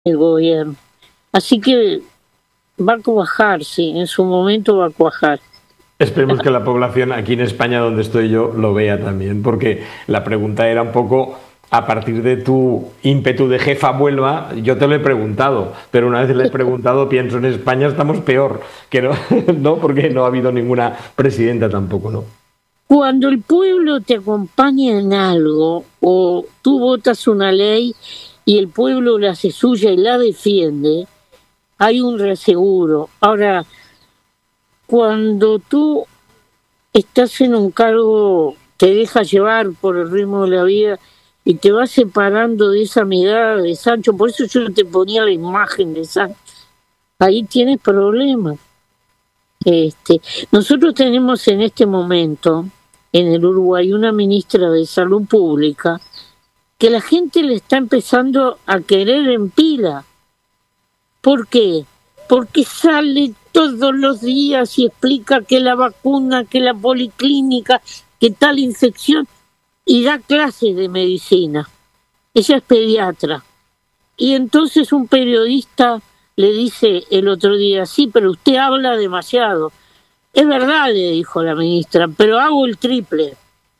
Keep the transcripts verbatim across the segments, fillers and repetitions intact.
el gobierno. Así que va a cuajar, sí, en su momento va a cuajar. Esperemos que la población aquí en España, donde estoy yo, lo vea también, porque la pregunta era un poco, a partir de tu ímpetu de jefa vuelva, yo te lo he preguntado, pero una vez le he preguntado, pienso en España estamos peor, que no, no, porque no ha habido ninguna presidenta tampoco, ¿no? Cuando el pueblo te acompaña en algo, o tú votas una ley y el pueblo la hace suya y la defiende, hay un reaseguro. Ahora, cuando tú estás en un cargo, te dejas llevar por el ritmo de la vida y te vas separando de esa mirada de Sancho, por eso yo te ponía la imagen de Sancho, ahí tienes problemas. Este, nosotros tenemos en este momento en el Uruguay una ministra de Salud Pública que la gente le está empezando a querer en pila. ¿Por qué? Porque sale todos los días y explica que la vacuna, que la policlínica, que tal infección, y da clases de medicina. Ella es pediatra. Y entonces un periodista le dice el otro día, sí, pero usted habla demasiado. Es verdad, le dijo la ministra, pero hago el triple.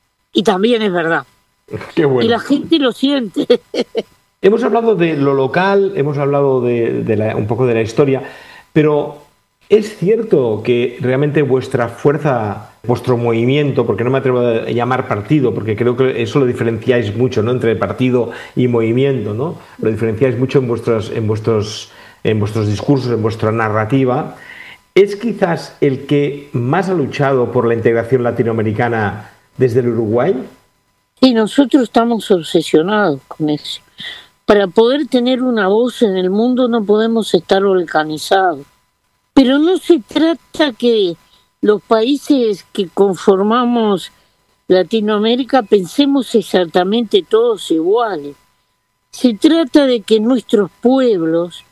Y también es verdad. Qué bueno. Y la gente lo siente. Hemos hablado de lo local, hemos hablado de, de la, un poco de la historia, pero ¿es cierto que realmente vuestra fuerza, vuestro movimiento, porque no me atrevo a llamar partido, porque creo que eso lo diferenciáis mucho, ¿no?, entre partido y movimiento, ¿no? Lo diferenciáis mucho en vuestros, en vuestros, en vuestros discursos, en vuestra narrativa, ¿es quizás el que más ha luchado por la integración latinoamericana desde el Uruguay? Y nosotros estamos obsesionados con eso. Para poder tener una voz en el mundo no podemos estar organizados. Pero no se trata que los países que conformamos Latinoamérica pensemos exactamente todos iguales. Se trata de que nuestros pueblos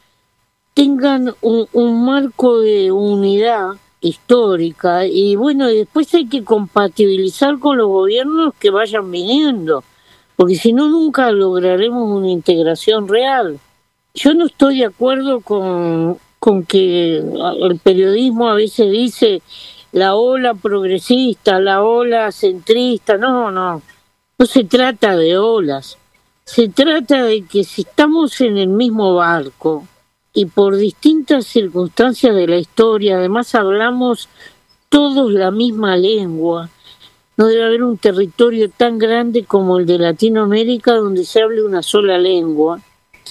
tengan un, un marco de unidad histórica y bueno, y después hay que compatibilizar con los gobiernos que vayan viniendo, porque si no nunca lograremos una integración real. Yo no estoy de acuerdo con, con que el periodismo a veces dice la ola progresista, la ola centrista, no, no, no se trata de olas, se trata de que si estamos en el mismo barco y por distintas circunstancias de la historia, además hablamos todos la misma lengua, no debe haber un territorio tan grande como el de Latinoamérica donde se hable una sola lengua,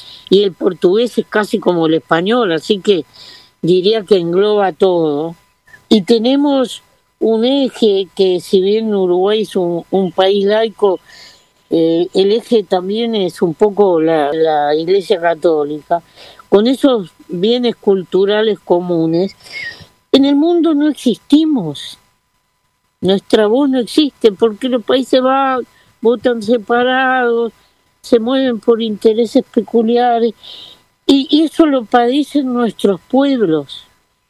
y el portugués es casi como el español, así que diría que engloba todo. Y tenemos un eje que, si bien Uruguay es un, un país laico, eh, el eje también es un poco la, la Iglesia Católica, con esos bienes culturales comunes. En el mundo no existimos, nuestra voz no existe, porque los países van, votan separados, se mueven por intereses peculiares, y, y eso lo padecen nuestros pueblos.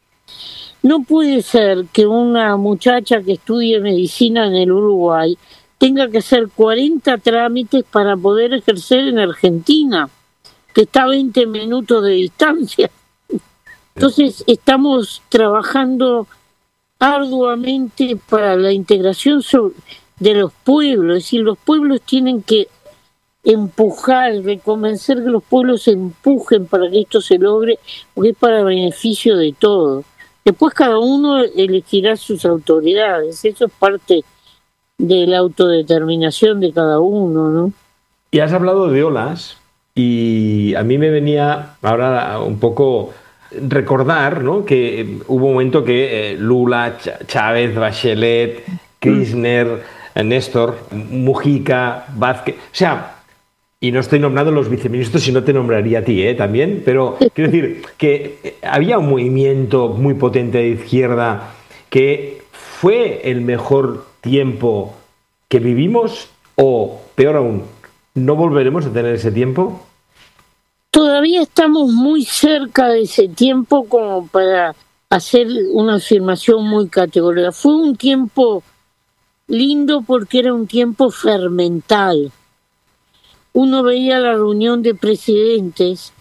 No puede ser que una muchacha que estudie medicina en el Uruguay tenga que hacer cuarenta trámites para poder ejercer en Argentina, que está a veinte minutos de distancia. Entonces estamos trabajando arduamente para la integración de los pueblos, es decir, los pueblos tienen que empujar, convencer que los pueblos se empujen para que esto se logre, porque es para beneficio de todos. Después cada uno elegirá sus autoridades, eso es parte de la autodeterminación de cada uno, ¿no? Y has hablado de olas, y a mí me venía ahora un poco recordar, ¿no?, que hubo un momento que eh, Lula, Ch- Chávez, Bachelet, Kirchner, eh, Néstor, Mujica, Vázquez, o sea, y no estoy nombrando los viceministros, si no te nombraría a ti, ¿eh?, también, pero quiero decir que había un movimiento muy potente de izquierda que fue el mejor tiempo que vivimos, o peor aún, ¿no volveremos a tener ese tiempo? Todavía estamos muy cerca de ese tiempo como para hacer una afirmación muy categórica. Fue un tiempo lindo porque era un tiempo fermental. Uno veía la reunión de presidentes